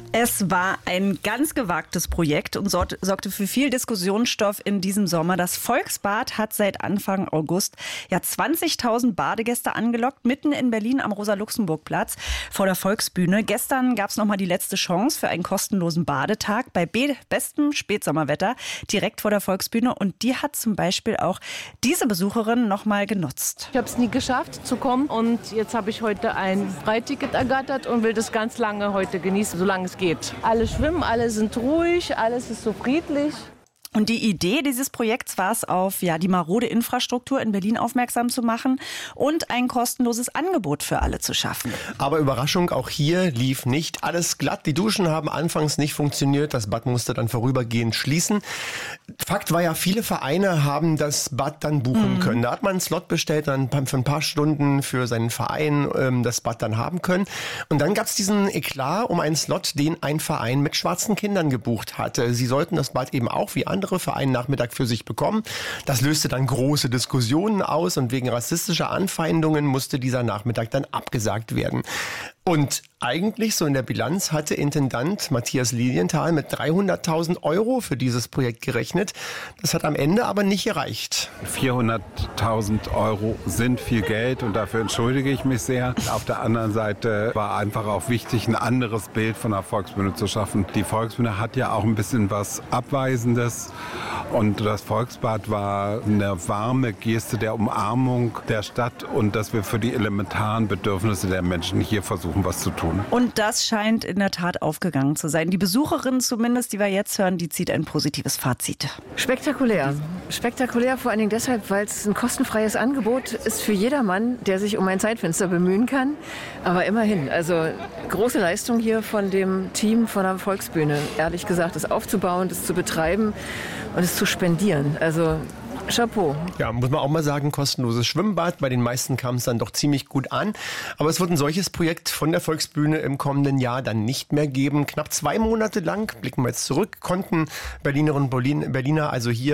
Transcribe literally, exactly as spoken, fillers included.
Es war ein ganz gewagtes Projekt und sorgte für viel Diskussionsstoff in diesem Sommer. Das Volksbad hat seit Anfang August ja zwanzigtausend Badegäste angelockt, mitten in Berlin am Rosa-Luxemburg-Platz vor der Volksbühne. Gestern gab es nochmal die letzte Chance für einen kostenlosen Badetag bei bestem Spätsommerwetter direkt vor der Volksbühne. Und die hat zum Beispiel auch diese Besucherin nochmal genutzt. Ich habe es nie geschafft zu kommen und jetzt habe ich heute ein Freiticket ergattert und will das ganz lange heute genießen, solange es geht. Alle schwimmen, alle sind ruhig, alles ist so friedlich. Und die Idee dieses Projekts war es, auf ja, die marode Infrastruktur in Berlin aufmerksam zu machen und ein kostenloses Angebot für alle zu schaffen. Aber Überraschung, auch hier lief nicht alles glatt. Die Duschen haben anfangs nicht funktioniert, das Bad musste dann vorübergehend schließen. Fakt war ja, viele Vereine haben das Bad dann buchen mhm. können. Da hat man einen Slot bestellt, dann für ein paar Stunden für seinen Verein ähm, das Bad dann haben können. Und dann gab es diesen Eklat um einen Slot, den ein Verein mit schwarzen Kindern gebucht hatte. Sie sollten das Bad eben auch wie andere für einen Nachmittag für sich bekommen. Das löste dann große Diskussionen aus und wegen rassistischer Anfeindungen musste dieser Nachmittag dann abgesagt werden. Und eigentlich, so in der Bilanz, hatte Intendant Matthias Lilienthal mit dreihunderttausend Euro für dieses Projekt gerechnet. Das hat am Ende aber nicht gereicht. vierhunderttausend Euro sind viel Geld und dafür entschuldige ich mich sehr. Auf der anderen Seite war einfach auch wichtig, ein anderes Bild von der Volksbühne zu schaffen. Die Volksbühne hat ja auch ein bisschen was Abweisendes und das Volksbad war eine warme Geste der Umarmung der Stadt und dass wir für die elementaren Bedürfnisse der Menschen hier versuchen, was zu tun. Und das scheint in der Tat aufgegangen zu sein. Die Besucherin zumindest, die wir jetzt hören, die zieht ein positives Fazit. Spektakulär. Spektakulär vor allen Dingen deshalb, weil es ein kostenfreies Angebot ist für jedermann, der sich um ein Zeitfenster bemühen kann. Aber immerhin, also große Leistung hier von dem Team von der Volksbühne. Ehrlich gesagt, es aufzubauen, es zu betreiben und es zu spendieren. Also Chapeau. Ja, muss man auch mal sagen, kostenloses Schwimmbad. Bei den meisten kam es dann doch ziemlich gut an. Aber es wird ein solches Projekt von der Volksbühne im kommenden Jahr dann nicht mehr geben. Knapp zwei Monate lang, blicken wir jetzt zurück, konnten Berlinerinnen und Berliner also hier